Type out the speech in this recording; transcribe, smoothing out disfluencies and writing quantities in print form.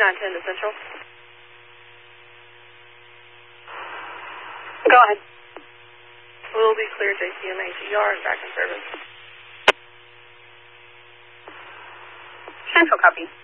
3910 to Central. Go ahead. Will be clear JCMA GR and back in service. Central, copy.